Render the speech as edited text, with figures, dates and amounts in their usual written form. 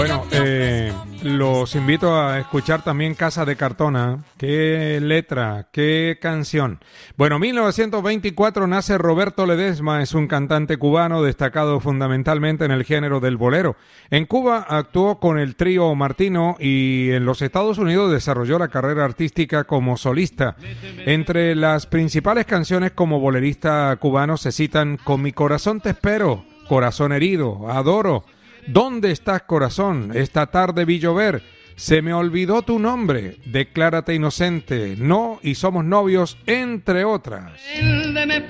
Bueno, los invito a escuchar también Casa de Cartona. Qué letra, qué canción. Bueno, 1924 nace Roberto Ledesma, es un cantante cubano destacado fundamentalmente en el género del bolero. En Cuba actuó con el trío Martino y en los Estados Unidos desarrolló la carrera artística como solista. Entre las principales canciones como bolerista cubano se citan Con mi corazón te espero, Corazón herido, Adoro, ¿Dónde estás, corazón? Esta tarde vi llover. Se me olvidó tu nombre. Declárate inocente. No y somos novios, entre otras.